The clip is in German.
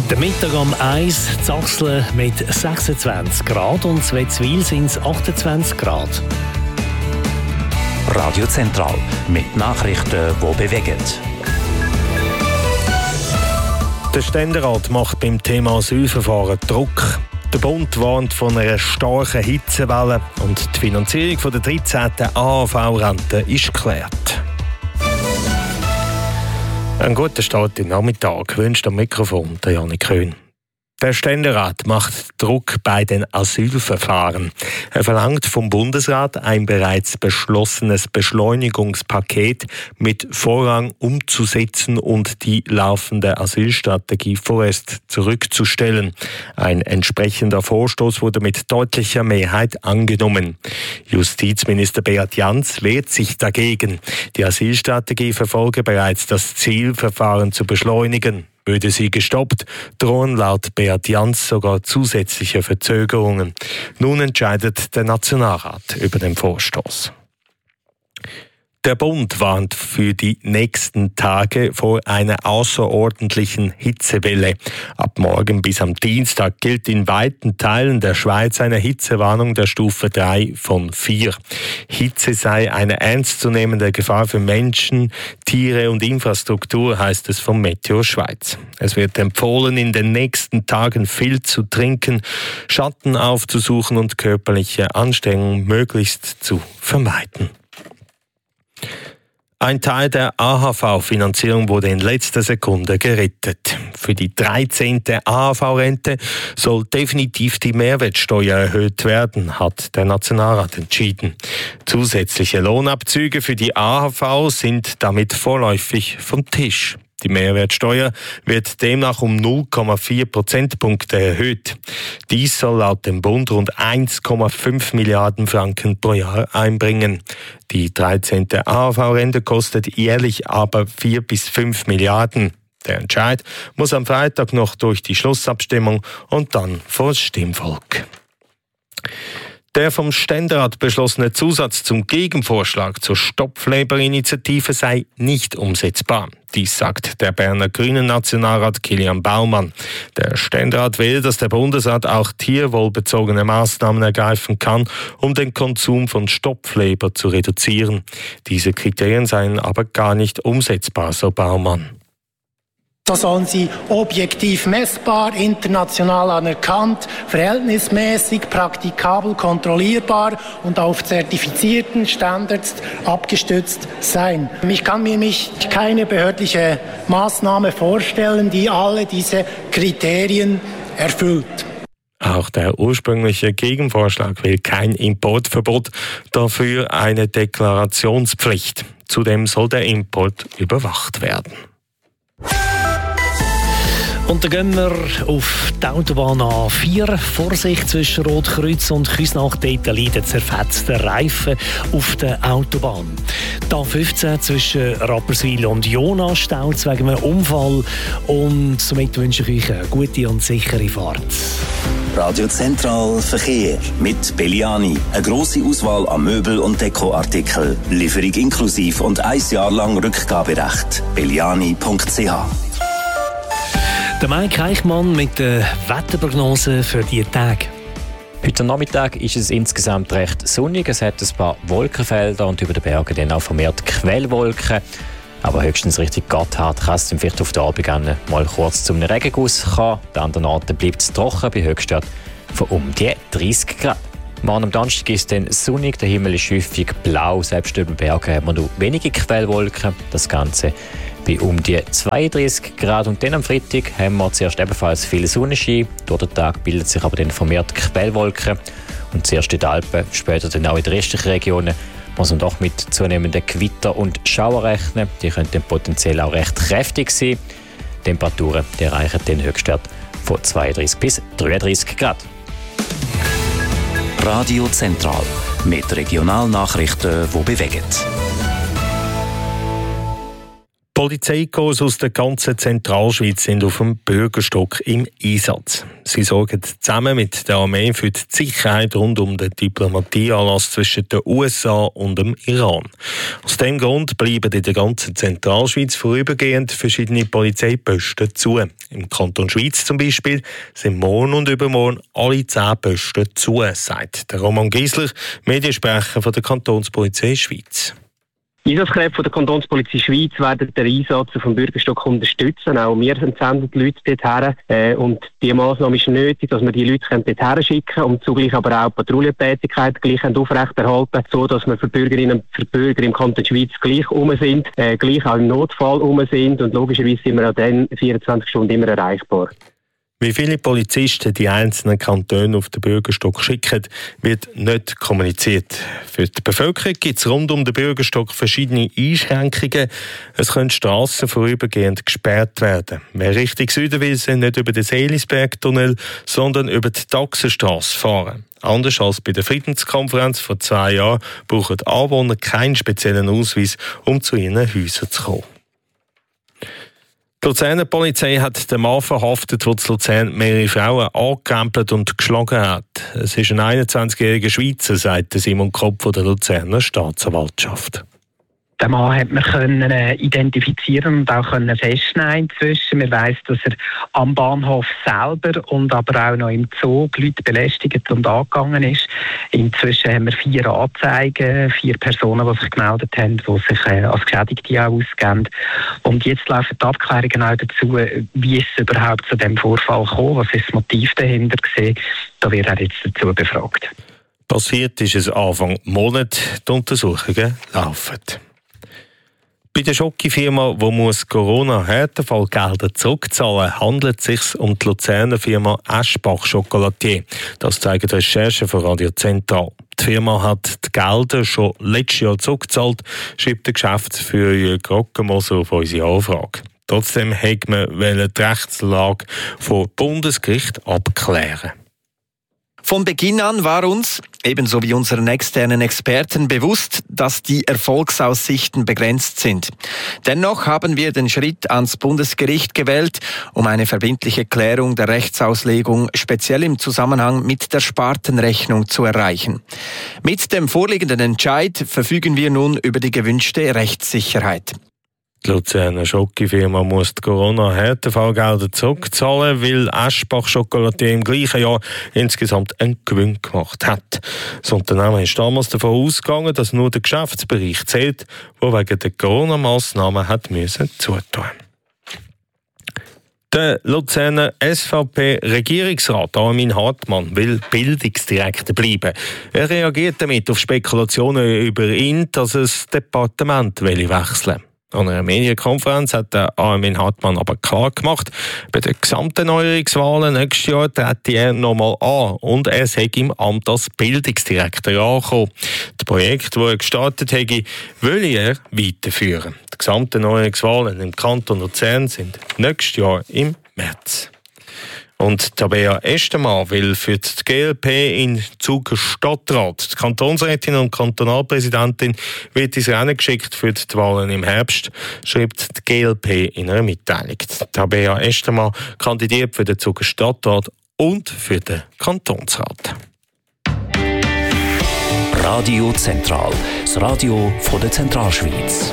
Der Mittag am 1, Zachsel mit 26 Grad und Wetzwil sind es 28 Grad. Radio Zentral mit Nachrichten, die bewegen. Der Ständerat macht beim Thema Asylverfahren Druck. Der Bund warnt von einer starken Hitzewelle und die Finanzierung der 13. AHV-Rente ist geklärt. Einen guten Start in den Nachmittag wünscht am Mikrofon der Janik Köhn. Der Ständerat macht Druck bei den Asylverfahren. Er verlangt vom Bundesrat ein bereits beschlossenes Beschleunigungspaket mit Vorrang umzusetzen und die laufende Asylstrategie vorerst zurückzustellen. Ein entsprechender Vorstoß wurde mit deutlicher Mehrheit angenommen. Justizminister Beat Jans wehrt sich dagegen. Die Asylstrategie verfolge bereits das Ziel, Verfahren zu beschleunigen. Würde sie gestoppt, drohen laut Beat Jans sogar zusätzliche Verzögerungen. Nun entscheidet der Nationalrat über den Vorstoß. Der Bund warnt für die nächsten Tage vor einer außerordentlichen Hitzewelle. Ab morgen bis am Dienstag gilt in weiten Teilen der Schweiz eine Hitzewarnung der Stufe 3 von 4. Hitze sei eine ernstzunehmende Gefahr für Menschen, Tiere und Infrastruktur, heißt es vom Meteo Schweiz. Es wird empfohlen, in den nächsten Tagen viel zu trinken, Schatten aufzusuchen und körperliche Anstrengung möglichst zu vermeiden. Ein Teil der AHV-Finanzierung wurde in letzter Sekunde gerettet. Für die 13. AHV-Rente soll definitiv die Mehrwertsteuer erhöht werden, hat der Nationalrat entschieden. Zusätzliche Lohnabzüge für die AHV sind damit vorläufig vom Tisch. Die Mehrwertsteuer wird demnach um 0,4 Prozentpunkte erhöht. Dies soll laut dem Bund rund 1,5 Milliarden Franken pro Jahr einbringen. Die 13. AHV-Rente kostet jährlich aber 4 bis 5 Milliarden. Der Entscheid muss am Freitag noch durch die Schlussabstimmung und dann vor das Stimmvolk. Der vom Ständerat beschlossene Zusatz zum Gegenvorschlag zur Stopfleber-Initiative sei nicht umsetzbar. Dies sagt der Berner Grünen-Nationalrat Kilian Baumann. Der Ständerat will, dass der Bundesrat auch tierwohlbezogene Maßnahmen ergreifen kann, um den Konsum von Stopfleber zu reduzieren. Diese Kriterien seien aber gar nicht umsetzbar, so Baumann. So sollen sie objektiv messbar, international anerkannt, verhältnismäßig, praktikabel, kontrollierbar und auf zertifizierten Standards abgestützt sein. Ich kann mir keine behördliche Maßnahme vorstellen, die alle diese Kriterien erfüllt. Auch der ursprüngliche Gegenvorschlag will kein Importverbot, dafür eine Deklarationspflicht. Zudem soll der Import überwacht werden. Und dann gehen wir auf die Autobahn A4. Vorsicht zwischen Rotkreuz und Küsnacht, dort liegen zerfetzte Reifen auf der Autobahn. Die A15 zwischen Rapperswil und Jona staut wegen einem Unfall. Und somit wünsche ich euch eine gute und sichere Fahrt. Radio Zentral Verkehr mit Belliani. Eine grosse Auswahl an Möbel- und Dekoartikeln. Lieferung inklusiv und 1 Jahr lang Rückgaberecht. belliani.ch. Der Mike Eichmann mit der Wetterprognose für die Tage. Heute Nachmittag ist es insgesamt recht sonnig. Es hat ein paar Wolkenfelder und über den Bergen dann auch vermehrt Quellwolken. Aber höchstens Richtung Gotthard kann es dann vielleicht auf den Abend mal kurz zu einem Regenguss kommen. An anderen Orten bleibt es trocken bei Höchstwerten von um die 30 Grad. Morgen am Donnerstag ist es dann sonnig, der Himmel ist häufig blau. Selbst über den Bergen haben wir nur wenige Quellwolken. Das Ganze bei um die 32 Grad. Und dann am Freitag haben wir zuerst ebenfalls viel Sonnenschein. Durch den Tag bildet sich aber dann vermehrt Quellwolken. Und zuerst in den Alpen, später dann auch in den restlichen Regionen, muss man doch mit zunehmenden Gewitter und Schauer rechnen. Die können dann potenziell auch recht kräftig sein. Die Temperaturen die erreichen den Höchstwert von 32 bis 33 Grad. Radio Zentral mit Regionalnachrichten, die bewegen. Polizeikorps aus der ganzen Zentralschweiz sind auf dem Bürgerstock im Einsatz. Sie sorgen zusammen mit der Armee für die Sicherheit rund um den Diplomatieanlass zwischen den USA und dem Iran. Aus diesem Grund bleiben in der ganzen Zentralschweiz vorübergehend verschiedene Polizeiposten zu. Im Kanton Schwyz zum Beispiel sind morgen und übermorgen alle 10 Posten zu, sagt der Roman Giesler, Mediensprecher von der Kantonspolizei Schweiz. Einsatzkräfte von der Kantonspolizei Schweiz werden den Einsatz auf dem Bürgerstock unterstützen. Auch wir senden die Leute dorthin. Und die Massnahme ist nötig, dass wir die Leute dorthin schicken können und zugleich aber auch Patrouillentätigkeit gleich aufrechterhalten, so dass wir für Bürgerinnen und Bürger im Kanton Schweiz gleich rum sind, gleich auch im Notfall rum sind und logischerweise sind wir auch dann 24 Stunden immer erreichbar. Wie viele Polizisten die einzelnen Kantone auf den Bürgerstock schicken, wird nicht kommuniziert. Für die Bevölkerung gibt es rund um den Bürgerstock verschiedene Einschränkungen. Es können Strassen vorübergehend gesperrt werden. Wer Richtung Süden will, soll nicht über den Seelisbergtunnel, sondern über die Taxenstrasse fahren. Anders als bei der Friedenskonferenz vor 2 Jahren brauchen die Anwohner keinen speziellen Ausweis, um zu ihren Häusern zu kommen. Die Luzerner Polizei hat den Mann verhaftet, der in Luzern mehrere Frauen angekrempelt und geschlagen hat. Es ist ein 21-jähriger Schweizer, sagt Simon Kopp von der Luzerner Staatsanwaltschaft. Den Mann hat man können identifizieren und auch können festnehmen inzwischen. Man weiss, dass er am Bahnhof selber und aber auch noch im Zug Leute belästigt und angegangen ist. Inzwischen haben wir 4 Anzeigen, 4 Personen, die sich gemeldet haben, die sich als Geschädigte auch ausgeben. Und jetzt laufen die Abklärungen auch dazu, wie ist es überhaupt zu diesem Vorfall gekommen, was ist das Motiv dahinter gewesen. Da wird er jetzt dazu befragt. Passiert ist es Anfang Monat, die Untersuchungen laufen. Bei der Schokofirma, die Corona-Härtefallgelder zurückzahlen muss, handelt es sich um die Luzerner Firma Eschbach Chocolatier. Das zeigen Recherchen von Radio Zentral. Die Firma hat die Gelder schon letztes Jahr zurückgezahlt, schreibt der Geschäftsführer Jürg Rockenmoser auf unsere Anfrage. Trotzdem hat man die Rechtslage vor Bundesgericht abklären. Von Beginn an war uns, ebenso wie unseren externen Experten, bewusst, dass die Erfolgsaussichten begrenzt sind. Dennoch haben wir den Schritt ans Bundesgericht gewählt, um eine verbindliche Klärung der Rechtsauslegung speziell im Zusammenhang mit der Spartenrechnung zu erreichen. Mit dem vorliegenden Entscheid verfügen wir nun über die gewünschte Rechtssicherheit. Die Luzerner Schokofirma muss die Corona-Härtefallgelder zurückzahlen, weil Eschbach Chocolatier im gleichen Jahr insgesamt einen Gewinn gemacht hat. Das Unternehmen ist damals davon ausgegangen, dass nur der Geschäftsbereich zählt, der wegen der Corona-Massnahmen zutun. Der Luzerner SVP-Regierungsrat Armin Hartmann will Bildungsdirektor bleiben. Er reagiert damit auf Spekulationen über ihn, dass das Departement wechseln will. An einer Medienkonferenz hat der Armin Hartmann aber klar gemacht, bei den Gesamterneuerungswahlen nächstes Jahr trete er nochmal an und er sei im Amt als Bildungsdirektor angekommen. Das Projekt, das er gestartet hätte, will er weiterführen. Die Gesamterneuerungswahlen im Kanton Luzern sind nächstes Jahr im März. Und Tabea Estermann will für die GLP in Zug Stadtrat. Die Kantonsrätin und Kantonalpräsidentin wird ins Rennen geschickt für die Wahlen im Herbst, schreibt die GLP in einer Mitteilung. Tabea Estermann kandidiert für den Zug Stadtrat und für den Kantonsrat. Radio Zentral, das Radio von der Zentralschweiz.